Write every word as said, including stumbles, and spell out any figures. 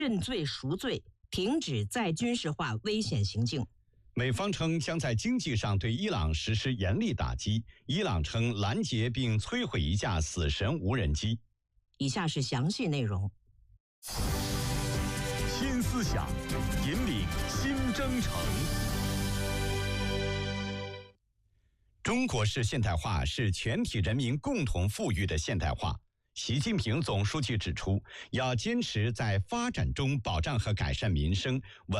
认罪赎罪，停止再军事化危险行径。 美方称将在经济上对伊朗实施严厉打击，伊朗称拦截并摧毁一架死神无人机。 以下是详细内容。 新思想，引领新征程。 中国式现代化是全体人民共同富裕的现代化。习近平总书记指出，要坚持在发展中保障和改善民生，稳